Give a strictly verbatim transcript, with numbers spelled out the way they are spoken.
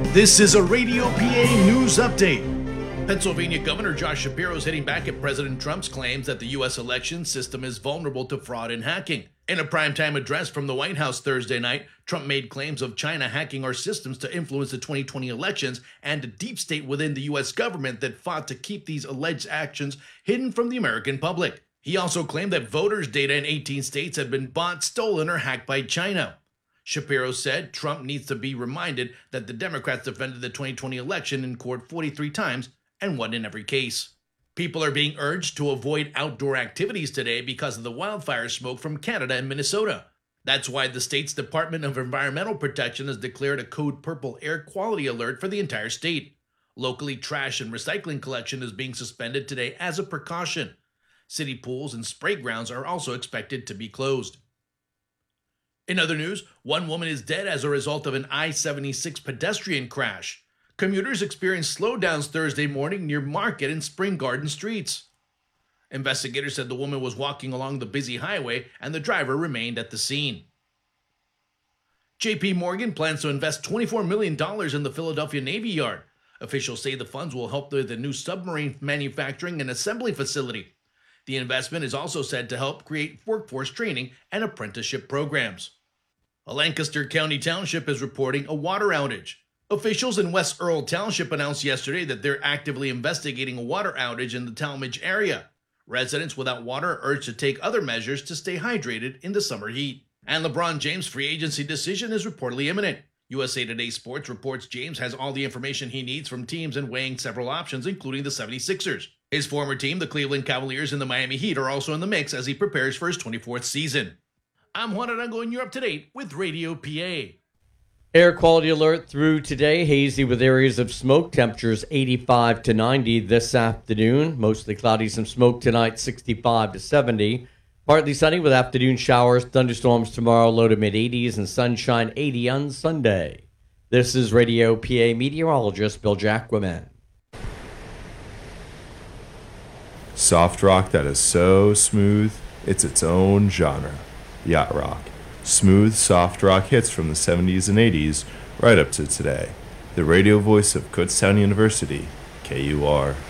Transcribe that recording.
This is a Radio P A News Update. Pennsylvania Governor Josh Shapiro is hitting back at President Trump's claims that the U S election system is vulnerable to fraud and hacking. In a primetime address from the White House Thursday night, Trump made claims of China hacking our systems to influence the twenty twenty elections and a deep state within the U S government that fought to keep these alleged actions hidden from the American public. He also claimed that voters' data in eighteen states had been bought, stolen, or hacked by China. Shapiro said Trump needs to be reminded that the Democrats defended the twenty twenty election in court forty-three times and won in every case. People are being urged to avoid outdoor activities today because of the wildfire smoke from Canada and Minnesota. That's why the state's Department of Environmental Protection has declared a Code Purple air quality alert for the entire state. Locally, trash and recycling collection is being suspended today as a precaution. City pools and spray grounds are also expected to be closed. In other news, one woman is dead as a result of an I seventy-six pedestrian crash. Commuters experienced slowdowns Thursday morning near Market and Spring Garden streets. Investigators said the woman was walking along the busy highway and the driver remained at the scene. J P Morgan plans to invest twenty-four million dollars in the Philadelphia Navy Yard. Officials say the funds will help with the new submarine manufacturing and assembly facility. The investment is also said to help create workforce training and apprenticeship programs. A Lancaster County township is reporting a water outage. Officials in West Earl Township announced yesterday that they're actively investigating a water outage in the Talmadge area. Residents without water are urged to take other measures to stay hydrated in the summer heat. And LeBron James' free agency decision is reportedly imminent. U S A Today Sports reports James has all the information he needs from teams and weighing several options, including the seventy-sixers. His former team, the Cleveland Cavaliers and the Miami Heat, are also in the mix as he prepares for his twenty-fourth season. I'm Juan Arango, and you're up to date with Radio P A. Air quality alert through today. Hazy with areas of smoke. Temperatures eighty-five to ninety this afternoon. Mostly cloudy, some smoke tonight, sixty-five to seventy. Partly sunny with afternoon showers, thunderstorms tomorrow, low to mid-eighties, and sunshine eighty on Sunday. This is Radio P A meteorologist Bill Jacquemin. Soft rock that is so smooth, it's its own genre. Yacht rock. Smooth, soft rock hits from the seventies and eighties, right up to today. The radio voice of Kutztown University, K U R.